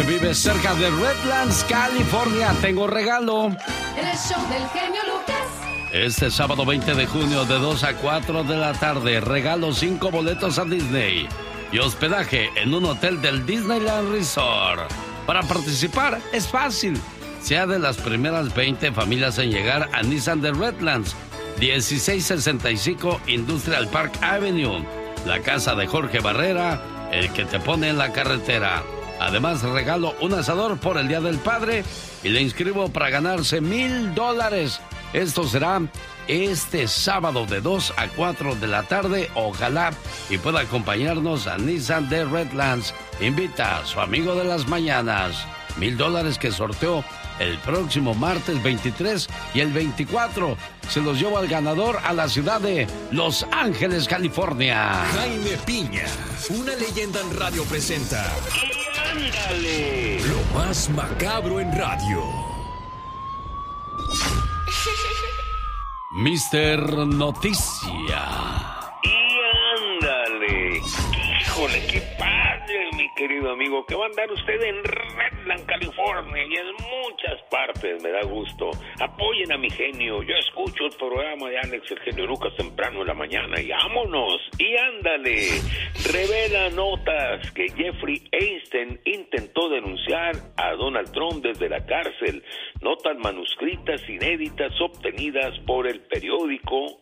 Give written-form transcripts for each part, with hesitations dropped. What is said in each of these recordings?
Vives cerca de Redlands, California. Tengo regalo. En el show del genio Lucas. Este sábado 20 de junio de 2 a 4 de la tarde, regalo 5 boletos a Disney y hospedaje en un hotel del Disneyland Resort. Para participar es fácil. Sea de las primeras 20 familias en llegar a Nissan de Redlands, 1665 Industrial Park Avenue, la casa de Jorge Barrera, el que te pone en la carretera. Además, regalo un asador por el Día del Padre y le inscribo para ganarse $1,000. Esto será este sábado de 2 a 4 de la tarde. Ojalá y pueda acompañarnos a Nissan de Redlands. Invita a su amigo de las mañanas. $1,000 que sorteó el próximo martes 23 y el 24. Se los llevo al ganador a la ciudad de Los Ángeles, California. Jaime Piña, una leyenda en radio presenta. ¡Y ándale! Lo más macabro en radio. Mister Noticia. ¡Y ándale! ¡Híjole, qué padre, mi querido amigo! Que va a andar usted en Redland, California y en muchas partes, me da gusto. Apoyen a mi genio. Yo escucho el programa de Alex, el genio Lucas, temprano en la mañana y vámonos. ¡Y ándale! Revela notas que Jeffrey Epstein intentó denunciar a Donald Trump desde la cárcel. Notas manuscritas inéditas obtenidas por el periódico,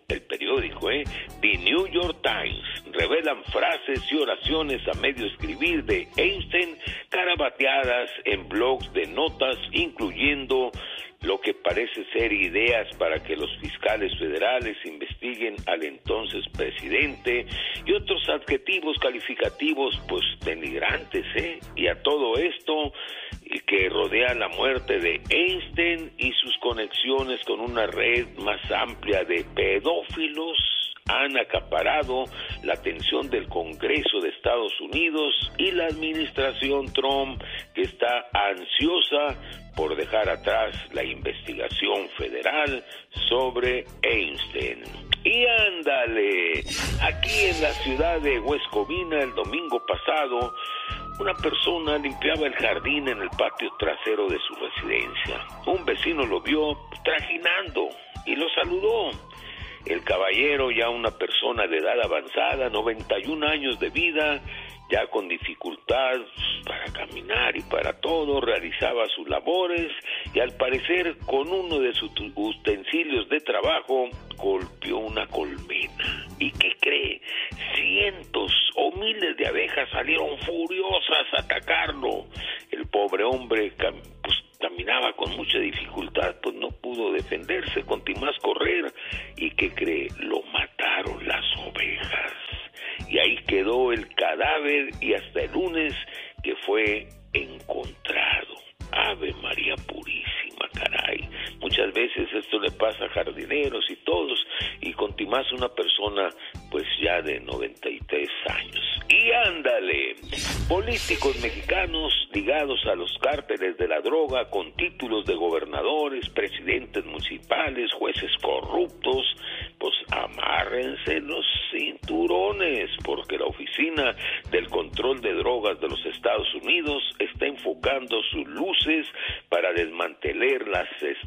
The New York Times, revelan frases y oraciones a medio escribir de Epstein, carabateadas en blogs de notas, incluyendo lo que parece ser ideas para que los fiscales federales investiguen al entonces presidente y otros adjetivos calificativos pues denigrantes, y a todo esto que rodea la muerte de Epstein y sus conexiones con una red más amplia de pedófilos han acaparado la atención del Congreso de Estados Unidos y la administración Trump, que está ansiosa por dejar atrás la investigación federal sobre Epstein. Y ándale, aquí en la ciudad de West Covina el domingo pasado, una persona limpiaba el jardín en el patio trasero de su residencia. Un vecino lo vio trajinando y lo saludó. El caballero, ya una persona de edad avanzada, 91 años de vida, ya con dificultad para caminar y para todo, realizaba sus labores y al parecer con uno de sus utensilios de trabajo golpeó una colmena. ¿Y qué cree? Cientos o miles de abejas salieron furiosas a atacarlo. El pobre hombre caminaba con mucha dificultad, pues no pudo defenderse, continuó a correr. ¿Y qué cree? Lo mataron las ovejas. Y ahí quedó el cadáver y hasta el lunes que fue encontrado. Ave María Purísima, caray. Muchas veces esto le pasa a jardineros y todos, y continuás una persona pues ya de 93 años. Y ándale, políticos mexicanos ligados a los cárteles de la droga con títulos de gobernadores, presidentes municipales, jueces corruptos, pues amárrense los cinturones, porque la Oficina del Control de Drogas de los Estados Unidos está enfocando sus luces para desmantelar las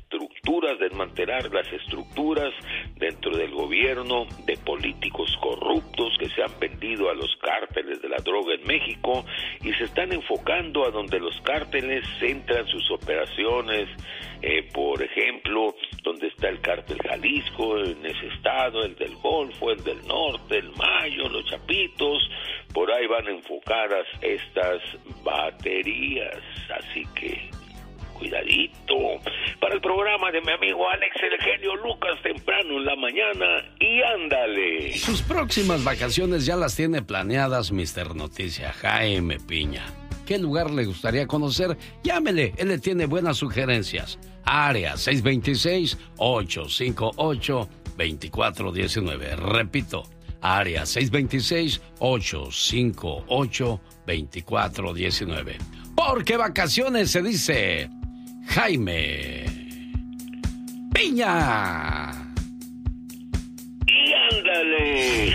estructuras dentro del gobierno de políticos corruptos que se han vendido a los cárteles de la droga en México y se están enfocando a donde los cárteles centran sus operaciones, por ejemplo, donde está el cártel Jalisco, en ese estado, el del Golfo, el del Norte, el Mayo, los Chapitos, por ahí van enfocadas estas baterías, así que cuidadito. Para el programa de mi amigo Alex, el genio Lucas, temprano en la mañana, y ándale. Sus próximas vacaciones ya las tiene planeadas, Mister Noticia, Jaime Piña. ¿Qué lugar le gustaría conocer? Llámele, él le tiene buenas sugerencias. Área 626-858-2419. Repito, área 626-858-2419. Porque vacaciones se dice Jaime Piña. Y ándale.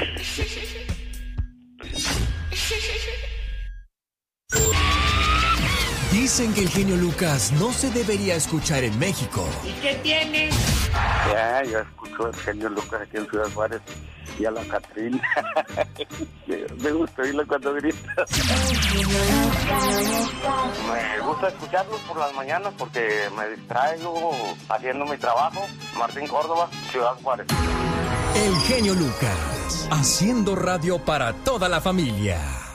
Dicen que el genio Lucas no se debería escuchar en México. ¿Y qué tiene? Ya, yo escucho el genio Lucas aquí en Ciudad Juárez y a la Catrina. Me gusta oírlo cuando grita. Me gusta escucharlos por las mañanas porque me distraigo haciendo mi trabajo. Martín Córdoba, Ciudad Juárez. El genio Lucas, haciendo radio para toda la familia.